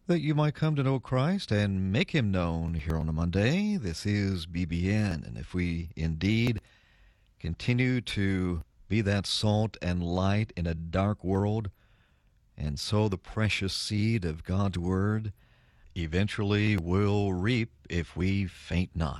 that you might come to know Christ and make him known here on a Monday. This is BBN, and if we indeed continue to be that salt and light in a dark world and sow the precious seed of God's Word, eventually we'll reap if we faint not.